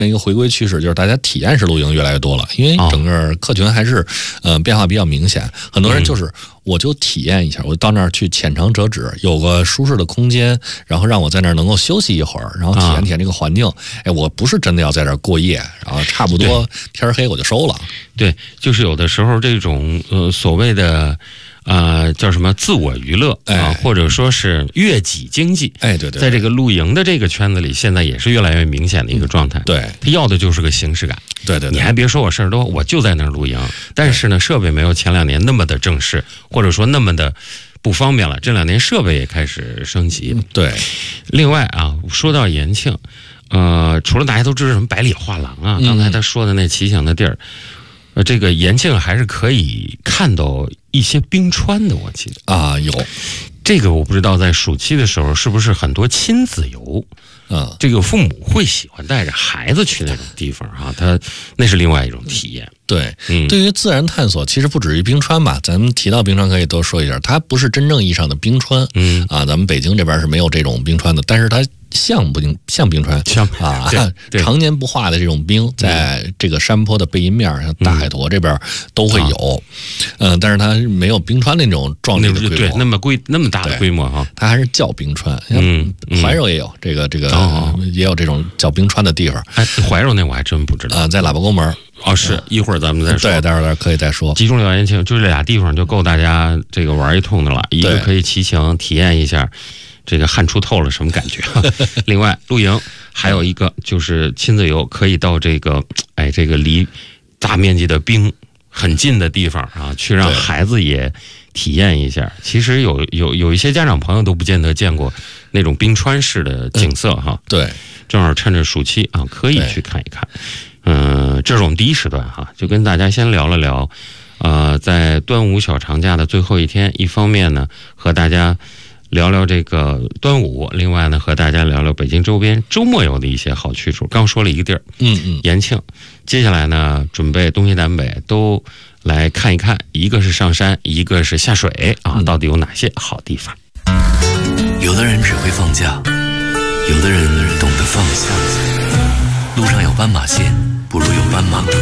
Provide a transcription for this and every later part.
一个回归趋势，就是大家体验式露营越来越多了，因为整个客群还是变化比较明显。很多人就是我就体验一下，我到那儿去浅尝辄止，有个舒适的空间，然后让我在那儿能够休息一会儿，然后体验体验这个环境。哎，我不是真的要在这儿过夜，然后差不多天黑我就收了。 对，就是有的时候这种所谓的。叫什么自我娱乐啊，或者说是悦己经济，对，在这个露营的这个圈子里，现在也是越来越明显的一个状态。 对， 他要的就是个形式感。 对， 你还别说我事儿多，我就在那儿露营，但是呢，设备没有前2年那么的正式，或者说那么的不方便了。这2年设备也开始升级。对，另外啊，说到延庆，除了大家都知道什么百里画廊啊，刚才他说的那骑行的地儿。这个延庆还是可以看到一些冰川的，我记得啊，有这个我不知道在暑期的时候是不是很多亲子游，这个父母会喜欢带着孩子去那种地方啊，他那是另外一种体验。对， 对于自然探索，其实不止于冰川吧，咱们提到冰川可以多说一下，它不是真正意义上的冰川，咱们北京这边是没有这种冰川的，但是它像冰川，常年不化的这种冰，在这个山坡的背阴面，像大海坨这边都会有，但是它没有冰川那种壮丽的规模， 对，那么大的规模哈， 它还是叫冰川。怀柔也有这个也有这种叫冰川的地方。 哎，怀柔那我还真不知道在喇叭沟门。 是一会儿咱们再说。 对，待会儿可以再说。 集中聊延庆，就这俩地方就够大家这个玩一通的了。一个可以骑行体验一下这个汗出透了什么感觉另外露营还有一个就是亲子游，可以到这个离大面积的冰很近的地方啊，去让孩子也体验一下。其实有一些家长朋友都不见得见过那种冰川式的景色哈。对，正好趁着暑期啊，可以去看一看。这是我们第一时段哈，就跟大家先聊了聊，在端午小长假的最后一天，一方面呢和大家聊聊这个端午，另外呢和大家聊聊北京周边周末游的一些好去处。刚说了一个地儿，延庆，接下来呢准备东西南北都来看一看，一个是上山，一个是下水啊，到底有哪些好地方？ 有的人只会放假，有的人懂得放下。路上有斑马线，不如有斑马。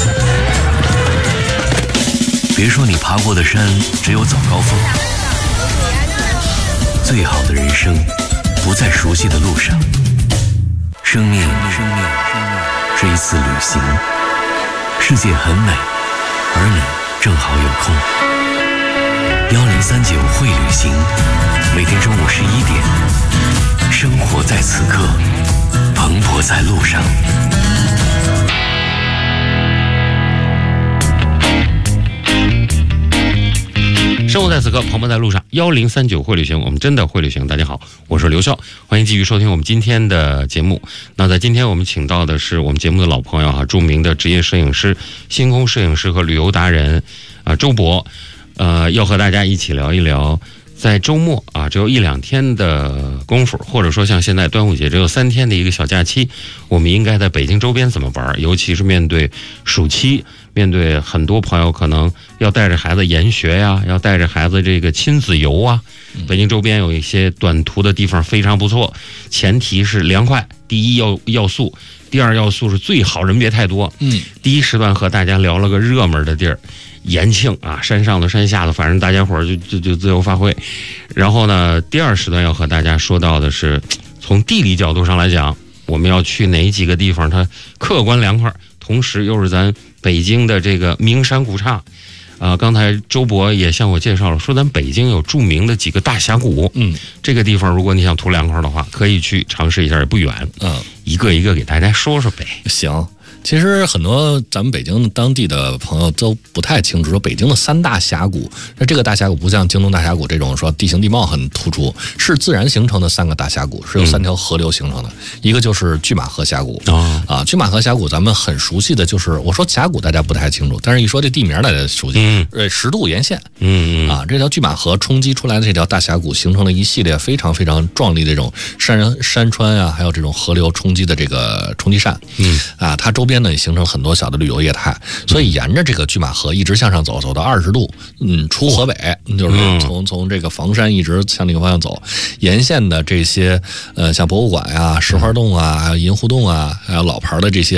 别说你爬过的山只有早高峰，最好的人生不在熟悉的路上。生命是一次旅行，世界很美，而你正好有空。1039会旅行，每天中午11点，生活在此刻，蓬勃在路上。 生活在此刻，蓬勃在路上。1039会旅行，我们真的会旅行。大家好，我是刘笑，欢迎继续收听我们今天的节目。那在今天我们请到的是我们节目的老朋友著名的职业摄影师、星空摄影师和旅游达人周博，要和大家一起聊一聊。在周末只有1-2天的功夫，或者说像现在端午节只有3天的一个小假期，我们应该在北京周边怎么玩？尤其是面对暑期，面对很多朋友可能要带着孩子研学呀，要带着孩子这个亲子游啊。北京周边有一些短途的地方非常不错，前提是凉快，第一要素，第二要素是最好人别太多。第一时段和大家聊了个热门的地儿。延庆山上的山下的，反正大家伙就自由发挥。然后呢，第二时段要和大家说到的是，从地理角度上来讲，我们要去哪几个地方，它客观凉快，同时又是咱北京的这个名山古刹。刚才周博也向我介绍了，说咱北京有著名的几个大峡谷。这个地方如果你想图凉快的话，可以去尝试一下，也不远。一个一个给大家说说呗。 行。其实很多咱们北京当地的朋友都不太清楚，说北京的3大峡谷，那这个大峡谷不像京东大峡谷这种说地形地貌很突出，是自然形成的3个大峡谷，是由3条河流形成的。一个就是拒马河峡谷拒马河峡谷咱们很熟悉的就是，我说峡谷大家不太清楚，但是一说这地名大家熟悉，10渡沿线这条拒马河冲击出来的这条大峡谷，形成了一系列非常非常壮丽的这种山川还有这种河流冲击的这个冲击扇它周边间呢也形成很多小的旅游业态，所以沿着这个拒马河一直向上走，走到20度，出河北，就是从这个房山一直向那个方向走，沿线的这些像博物馆呀、石花洞啊、还有银湖洞啊，还有老牌的这些